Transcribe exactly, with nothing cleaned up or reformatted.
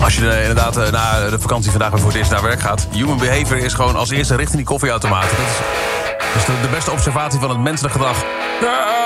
Als je uh, inderdaad uh, na de vakantie vandaag weer voor het eerst naar werk gaat... human behavior is gewoon als eerste richting die koffieautomaten. Dat is, dat is de, de beste observatie van het menselijk gedrag.